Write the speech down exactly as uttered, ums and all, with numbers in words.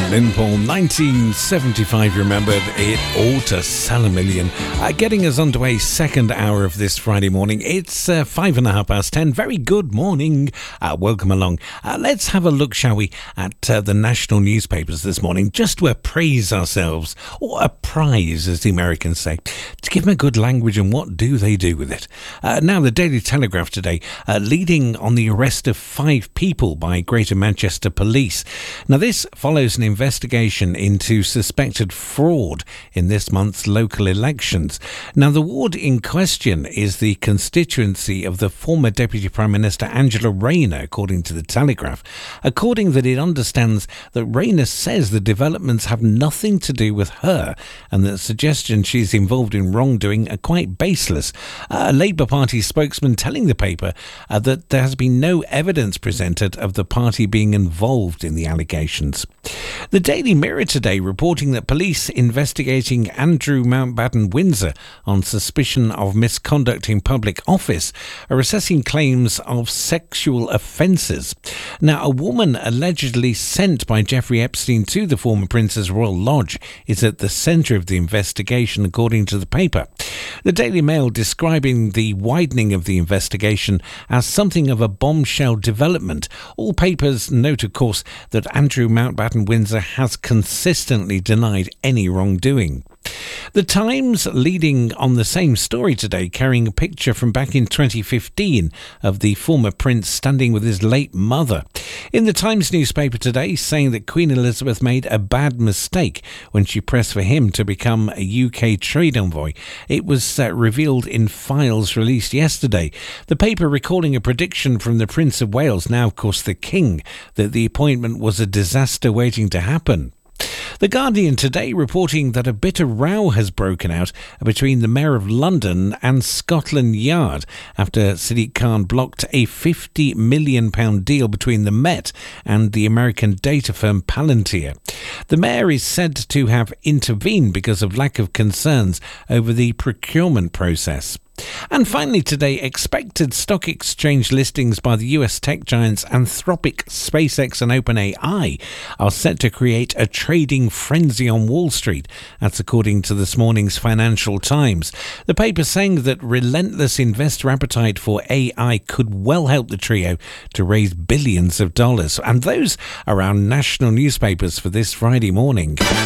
Lynn Paul, nineteen seventy-five, remembered it all to sell a million. Uh, getting us underway, second hour of this Friday morning. It's uh, five and a half past ten. Very good morning. Uh, welcome along. Uh, let's have a look, shall we, at uh, the national newspapers this morning, just to appraise ourselves, or apprise, as the Americans say, to give them a good language and what do they do with it. Uh, now, the Daily Telegraph today, uh, leading on the arrest of five people by Greater Manchester Police. Now, this follows an investigation into suspected fraud in this month's local elections. Now, the ward in question is the constituency of the former Deputy Prime Minister Angela Rayner, according to the Telegraph. According that it understands that Rayner says the developments have nothing to do with her and that suggestions she's involved in wrongdoing are quite baseless. A Labour Party spokesman telling the paper uh, that there has been no evidence presented of the party being involved in the allegations. The Daily Mirror today reporting that police investigating Andrew Mountbatten Windsor on suspicion of misconduct in public office are assessing claims of sexual offences. Now, a woman allegedly sent by Jeffrey Epstein to the former Prince's Royal Lodge is at the centre of the investigation, according to the paper. The Daily Mail describing the widening of the investigation as something of a bombshell development. All papers note, of course, that Andrew Mountbatten Windsor has consistently denied any wrongdoing. The Times leading on the same story today, carrying a picture from back in twenty fifteen of the former prince standing with his late mother. In the Times newspaper today, saying that Queen Elizabeth made a bad mistake when she pressed for him to become a U K trade envoy. It was uh, revealed in files released yesterday. The paper recalling a prediction from the Prince of Wales, now of course the King, that the appointment was a disaster waiting to happen. The Guardian today reporting that a bitter row has broken out between the Mayor of London and Scotland Yard after Sadiq Khan blocked a fifty million pounds deal between the Met and the American data firm Palantir. The Mayor is said to have intervened because of lack of concerns over the procurement process. And finally today, expected stock exchange listings by the U S tech giants Anthropic, SpaceX and OpenAI are set to create a trading frenzy on Wall Street. That's according to this morning's Financial Times. The paper saying that relentless investor appetite for A I could well help the trio to raise billions of dollars. And those are our national newspapers for this Friday morning.